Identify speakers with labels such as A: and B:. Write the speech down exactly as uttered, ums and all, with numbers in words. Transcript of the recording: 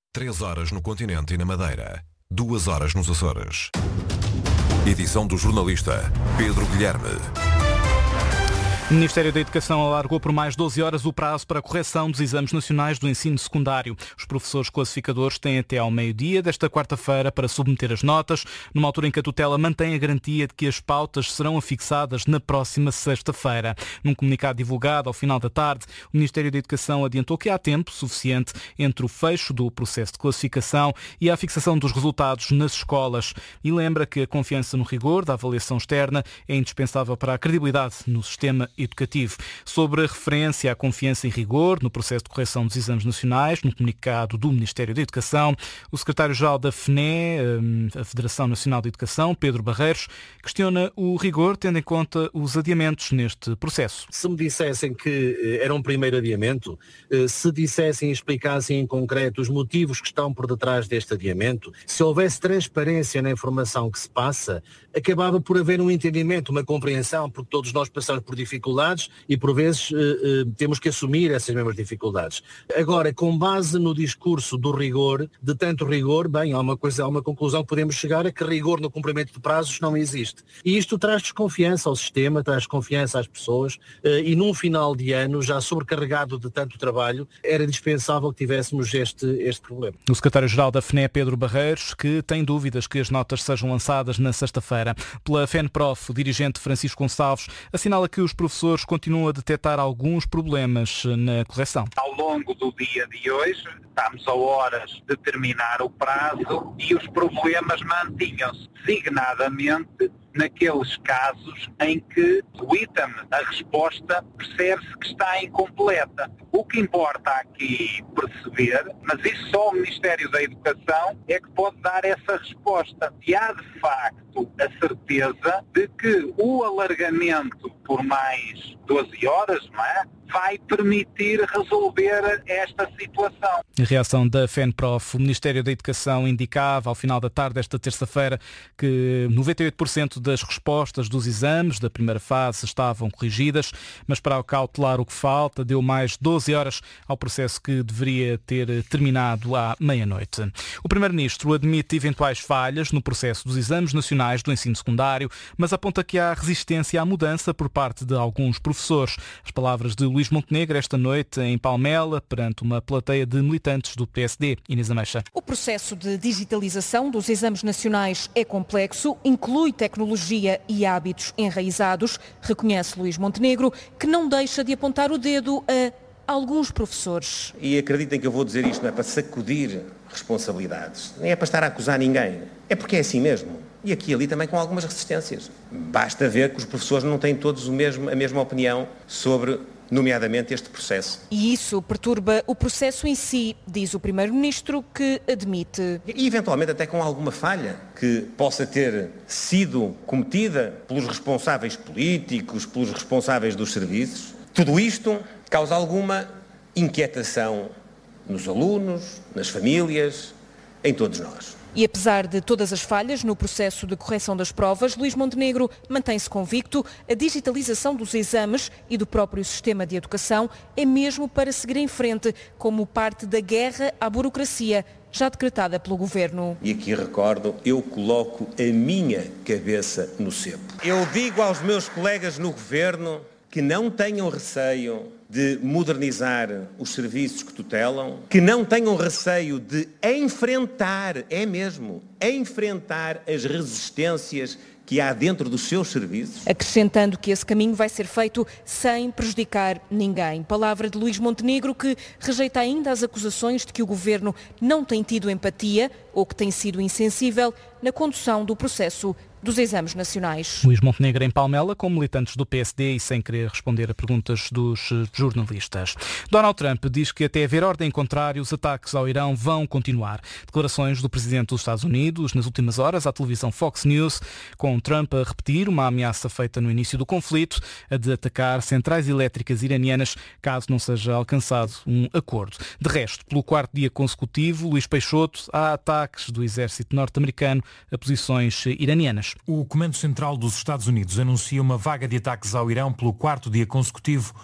A: Três horas no continente e na Madeira. Duas horas nos Açores. Edição do jornalista Pedro Guilherme.
B: O Ministério da Educação alargou por mais doze horas o prazo para a correção dos exames nacionais do ensino secundário. Os professores classificadores têm até ao meio-dia desta quarta-feira para submeter as notas, numa altura em que a tutela mantém a garantia de que as pautas serão afixadas na próxima sexta-feira. Num comunicado divulgado ao final da tarde, o Ministério da Educação adiantou que há tempo suficiente entre o fecho do processo de classificação e a fixação dos resultados nas escolas. E lembra que a confiança no rigor da avaliação externa é indispensável para a credibilidade no sistema educativo. Sobre a referência à confiança e rigor no processo de correção dos exames nacionais, no comunicado do Ministério da Educação, o secretário-geral da F N E, a Federação Nacional de Educação, Pedro Barreiros, questiona o rigor tendo em conta os adiamentos neste processo.
C: Se me dissessem que era um primeiro adiamento, se dissessem e explicassem em concreto os motivos que estão por detrás deste adiamento, se houvesse transparência na informação que se passa, acabava por haver um entendimento, uma compreensão, porque todos nós passamos por dificuldades e por vezes eh, eh, temos que assumir essas mesmas dificuldades. Agora, com base no discurso do rigor, de tanto rigor, bem, há uma coisa, há uma conclusão que podemos chegar a que rigor no cumprimento de prazos não existe. E isto traz desconfiança ao sistema, traz desconfiança às pessoas eh, e num final de ano, já sobrecarregado de tanto trabalho, era indispensável que tivéssemos este, este problema.
B: O secretário-geral da F N E, Pedro Barreiros, que tem dúvidas que as notas sejam lançadas na sexta-feira. Pela FENPROF, o dirigente Francisco Gonçalves assinala que os professores continuam a detectar alguns problemas na correção.
D: Ao longo do dia de hoje, estamos a horas de terminar o prazo e os problemas mantinham-se, designadamente naqueles casos em que o item, a resposta, percebe-se que está incompleta. O que importa aqui perceber, mas isso só o Ministério da Educação é que pode dar essa resposta. E há de facto a certeza de que o alargamento por mais doze horas, não é? vai permitir resolver esta situação.
B: Em reação da FENPROF, o Ministério da Educação indicava ao final da tarde desta terça-feira que noventa e oito por cento das respostas dos exames da primeira fase estavam corrigidas, mas para cautelar o que falta, deu mais doze horas ao processo que deveria ter terminado à meia-noite. O Primeiro-Ministro admite eventuais falhas no processo dos exames nacionais do ensino secundário, mas aponta que há resistência à mudança por parte de alguns professores. As palavras de Luís Montenegro esta noite em Palmela, perante uma plateia de militantes do P S D. Inês Ameixa.
E: O processo de digitalização dos exames nacionais é complexo, inclui tecnologia e hábitos enraizados, reconhece Luís Montenegro, que não deixa de apontar o dedo a alguns professores.
F: E acreditem que eu vou dizer isto, não é para sacudir responsabilidades, nem é para estar a acusar ninguém, é porque é assim mesmo. E aqui e ali também com algumas resistências. Basta ver que os professores não têm todos o mesmo, a mesma opinião sobre, nomeadamente, este processo.
E: E isso perturba o processo em si, diz o Primeiro-Ministro, que admite.
F: E, eventualmente, até com alguma falha que possa ter sido cometida pelos responsáveis políticos, pelos responsáveis dos serviços. Tudo isto causa alguma inquietação nos alunos, nas famílias, em todos nós.
E: E apesar de todas as falhas no processo de correção das provas, Luís Montenegro mantém-se convicto, a digitalização dos exames e do próprio sistema de educação é mesmo para seguir em frente, como parte da guerra à burocracia, já decretada pelo Governo.
F: E aqui recordo, eu coloco a minha cabeça no cepo. Eu digo aos meus colegas no Governo que não tenham receio de modernizar os serviços que tutelam, que não tenham receio de enfrentar, é mesmo, enfrentar as resistências que há dentro dos seus serviços.
E: Acrescentando que esse caminho vai ser feito sem prejudicar ninguém. Palavra de Luís Montenegro, que rejeita ainda as acusações de que o Governo não tem tido empatia ou que tem sido insensível na condução do processo dos exames nacionais.
B: Luís Montenegro em Palmela, com militantes do P S D e sem querer responder a perguntas dos jornalistas. Donald Trump diz que até haver ordem contrária, os ataques ao Irão vão continuar. Declarações do presidente dos Estados Unidos nas últimas horas à televisão Fox News, com Trump a repetir uma ameaça feita no início do conflito, a de atacar centrais elétricas iranianas caso não seja alcançado um acordo. De resto, pelo quarto dia consecutivo, Luís Peixoto, há ataques do exército norte-americano a posições iranianas.
G: O Comando Central dos Estados Unidos anuncia uma vaga de ataques ao Irão pelo quarto dia consecutivo